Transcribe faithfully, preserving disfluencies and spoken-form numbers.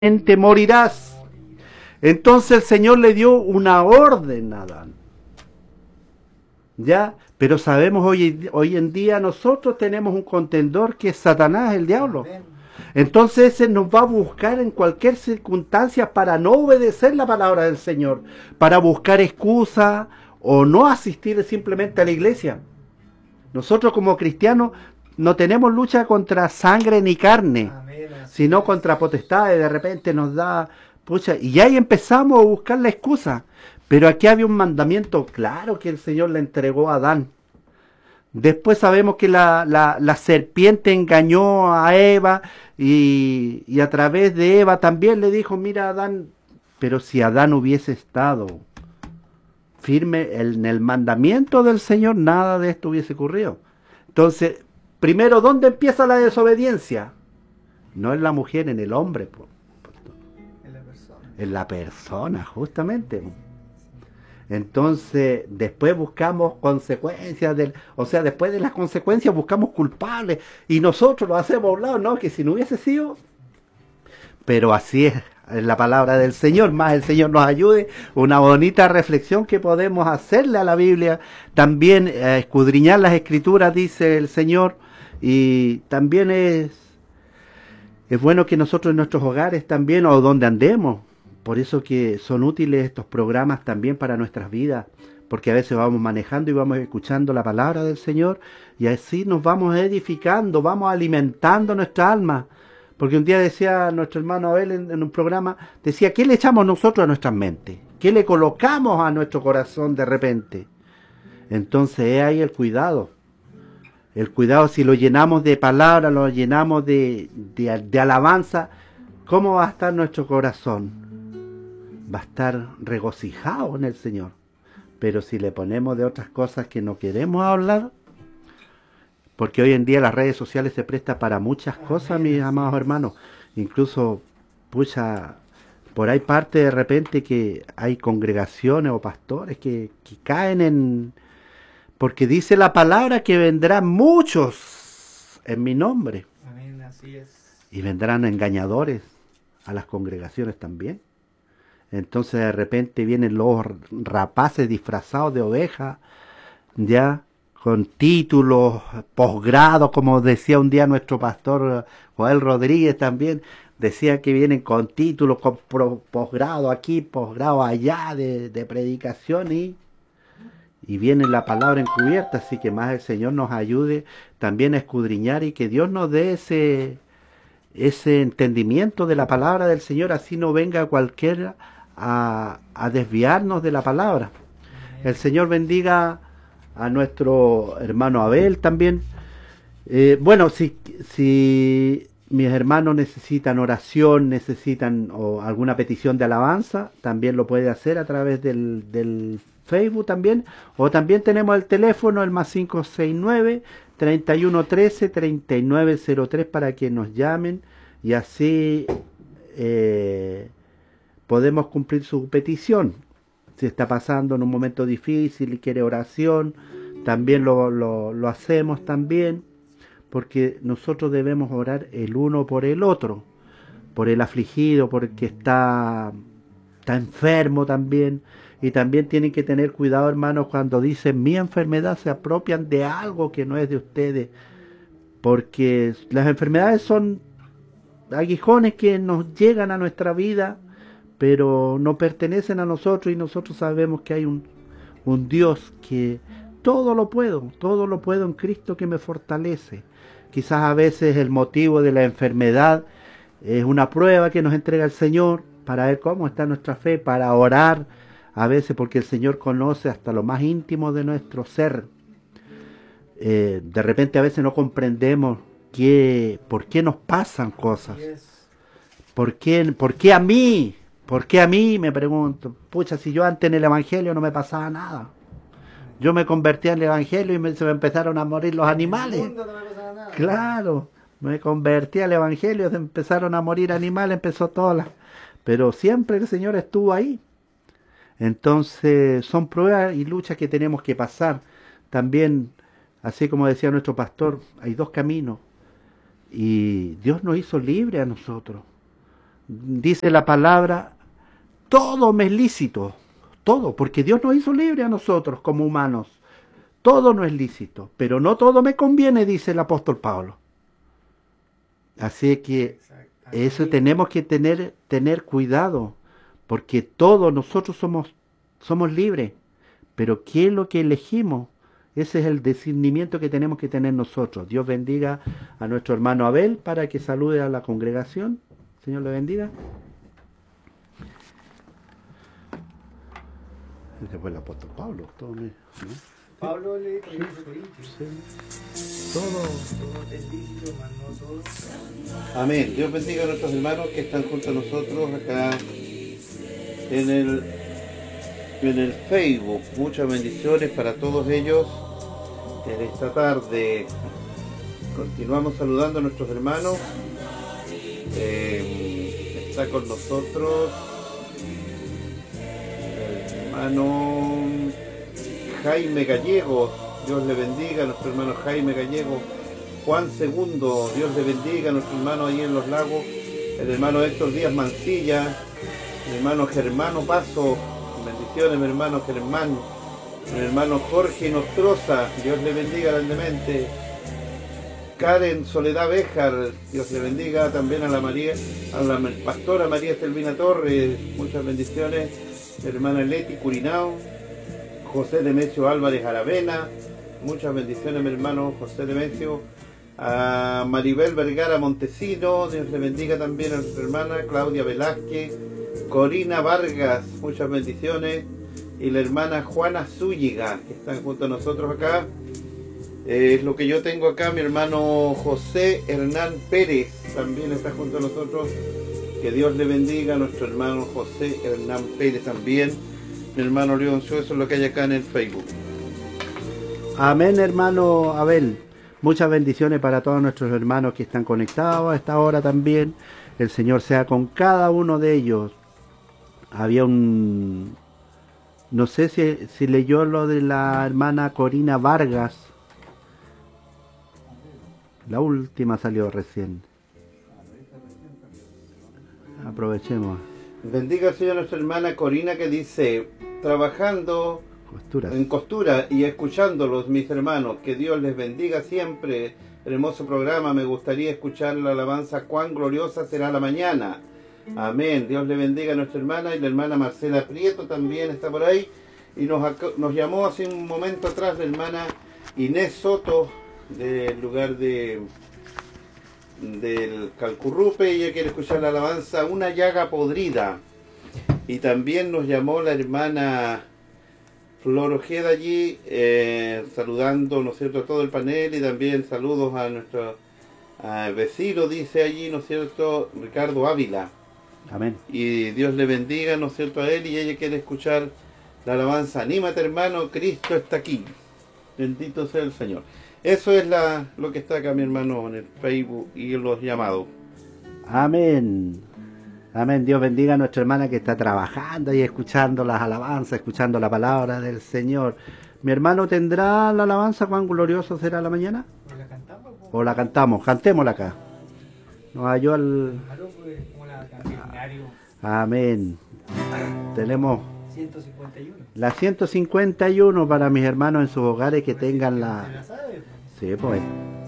morirás. Entonces el Señor le dio una orden a Adán. ¿Ya? Pero sabemos hoy, hoy en día nosotros tenemos un contendor que es Satanás, el diablo. Entonces ese nos va a buscar en cualquier circunstancia para no obedecer la palabra del Señor, para buscar excusa o no asistir simplemente a la iglesia. Nosotros como cristianos no tenemos lucha contra sangre ni carne, sino contra potestades. De repente nos da, pucha, y ahí empezamos a buscar la excusa. Pero aquí había un mandamiento claro que el Señor le entregó a Adán. Después sabemos que la, la, la serpiente engañó a Eva y, y a través de Eva también le dijo, mira Adán, pero si Adán hubiese estado firme en el mandamiento del Señor, nada de esto hubiese ocurrido. Entonces, primero, ¿dónde empieza la desobediencia? No en la mujer, en el hombre. En la persona. En la persona, justamente. Entonces, después buscamos consecuencias, del, o sea, después de las consecuencias buscamos culpables, y nosotros lo hacemos a un lado, ¿no? Que si no hubiese sido, pero así es la palabra del Señor, más el Señor nos ayude, una bonita reflexión que podemos hacerle a la Biblia, también eh, escudriñar las Escrituras, dice el Señor, y también es, es bueno que nosotros en nuestros hogares también, o donde andemos, por eso que son útiles estos programas también para nuestras vidas, porque a veces vamos manejando y vamos escuchando la palabra del Señor y así nos vamos edificando, vamos alimentando nuestra alma. Porque un día decía nuestro hermano Abel en, en un programa, decía, ¿qué le echamos nosotros a nuestras mentes? ¿Qué le colocamos a nuestro corazón de repente? Entonces es ahí el cuidado. El cuidado, si lo llenamos de palabra, lo llenamos de, de, de alabanza, ¿cómo va a estar nuestro corazón? Va a estar regocijado en el Señor. Pero si le ponemos de otras cosas que no queremos hablar, porque hoy en día las redes sociales se prestan para muchas cosas, mis amados hermanos. Incluso, pucha, por ahí parte de repente que hay congregaciones o pastores que, que caen en... Porque dice la palabra que vendrán muchos en mi nombre. Amén, así es. Y vendrán engañadores a las congregaciones también. Entonces de repente vienen los rapaces disfrazados de ovejas, ya con títulos, posgrados, como decía un día nuestro pastor Joel Rodríguez también, decía que vienen con títulos, con posgrado aquí, posgrado allá de, de predicación y, y viene la palabra encubierta, así que más el Señor nos ayude también a escudriñar y que Dios nos dé ese, ese entendimiento de la palabra del Señor, así no venga cualquiera a, a desviarnos de la palabra. El Señor bendiga a nuestro hermano Abel también. Eh, bueno, si, si mis hermanos necesitan oración, necesitan o alguna petición de alabanza, también lo puede hacer a través del, del Facebook también. O también tenemos el teléfono, el más cinco seis nueve, treinta y uno trece, treinta y nueve cero tres para que nos llamen y así eh, podemos cumplir su petición. Si está pasando en un momento difícil y quiere oración, también lo, lo, lo hacemos también, porque nosotros debemos orar el uno por el otro, por el afligido, por el que está, está enfermo también, y también tienen que tener cuidado, hermanos, cuando dicen mi enfermedad, se apropian de algo que no es de ustedes, porque las enfermedades son aguijones que nos llegan a nuestra vida, pero no pertenecen a nosotros y nosotros sabemos que hay un, un Dios que todo lo puedo, todo lo puedo en Cristo que me fortalece. Quizás a veces el motivo de la enfermedad es una prueba que nos entrega el Señor para ver cómo está nuestra fe, para orar a veces porque el Señor conoce hasta lo más íntimo de nuestro ser. Eh, de repente a veces no comprendemos qué, por qué nos pasan cosas. ¿Por qué, por qué a mí? ¿Por qué a mí? Me pregunto. Pucha, si yo antes en el Evangelio no me pasaba nada. Yo me convertí en el Evangelio y me, se me empezaron a morir los animales. En el mundo no me pasaba nada. Claro, me convertí al Evangelio, se empezaron a morir animales, empezó toda la... Pero siempre el Señor estuvo ahí. Entonces son pruebas y luchas que tenemos que pasar. También, así como decía nuestro pastor, hay dos caminos. Y Dios nos hizo libre a nosotros. dice la palabra, todo me es lícito, todo, porque Dios nos hizo libre a nosotros como humanos. Todo no es lícito, pero no todo me conviene, dice el apóstol Pablo. Así que eso tenemos que tener, tener cuidado, porque todos nosotros somos, somos libres, pero ¿qué es lo que elegimos? Ese es el discernimiento que tenemos que tener nosotros. Dios bendiga a nuestro hermano Abel para que salude a la congregación. Señor le bendiga. Ese fue el apóstol Pablo. Todo me, ¿no? Pablo le dijo a Corintios. Sí. Todo. Todo es lícito, mas no todo. Amén. Dios bendiga a nuestros hermanos que están junto a nosotros acá en el, en el Facebook. Muchas bendiciones para todos ellos en esta tarde. Continuamos saludando a nuestros hermanos. Eh, está con nosotros el hermano Jaime Gallegos, Dios le bendiga a nuestro hermano Jaime Gallegos. Juan Segundo, Dios le bendiga a nuestro hermano ahí en Los Lagos. El hermano Héctor Díaz Mancilla, el hermano Germano Paso, bendiciones mi hermano Germán. El hermano Jorge Nostroza, Dios le bendiga grandemente. Karen Soledad Béjar, Dios le bendiga también a la María, a la pastora María Selvina Torres, muchas bendiciones. Hermana Leti Curinao, José Demecio Álvarez Aravena, muchas bendiciones mi hermano José Demecio. A Maribel Vergara Montesino, Dios le bendiga también a nuestra hermana Claudia Velázquez. Corina Vargas, muchas bendiciones. Y la hermana Juana Zúñiga, que están junto a nosotros acá. Es eh, lo que yo tengo acá, mi hermano José Hernán Pérez, también está junto a nosotros. Que Dios le bendiga a nuestro hermano José Hernán Pérez también. Mi hermano Leoncio, eso es lo que hay acá en el Facebook. Amén, hermano Abel. Muchas bendiciones para todos nuestros hermanos que están conectados a esta hora también. El Señor sea con cada uno de ellos. Había un... No sé si, si leyó lo de la hermana Corina Vargas. La última salió recién. Aprovechemos. Bendiga al Señor a nuestra hermana Corina que dice, trabajando Costuras. en costura y escuchándolos mis hermanos, que Dios les bendiga siempre. Hermoso programa, me gustaría escuchar la alabanza, cuán gloriosa será la mañana. Amén. Dios le bendiga a nuestra hermana y la hermana Marcela Prieto también está por ahí. Y nos, nos llamó hace un momento atrás la hermana Inés Soto del lugar de del Calcurrupe. Ella quiere escuchar la alabanza Una llaga podrida. Y también nos llamó la hermana Flor Ojeda allí, eh, saludando, ¿no es cierto?, a todo el panel. Y también saludos a nuestro a vecino, dice allí, ¿no es cierto?, Ricardo Ávila. Amén. Y Dios le bendiga, ¿no es cierto?, a él, y ella quiere escuchar la alabanza Anímate hermano, Cristo está aquí. Bendito sea el Señor. Eso es la, lo que está acá mi hermano en el Facebook y en los llamados. Amén. Amén. Dios bendiga a nuestra hermana que está trabajando y escuchando las alabanzas, escuchando la palabra del Señor. ¿Mi hermano tendrá la alabanza cuán glorioso será la mañana? ¿O la cantamos? ¿O la cantamos? Cantémosla acá. Nos halló al... Claro, pues, como la Centenario Amén. Tenemos ciento cincuenta y uno. la ciento cincuenta y uno para mis hermanos en sus hogares que tengan ¿Se la... la sabe? Sí, pues.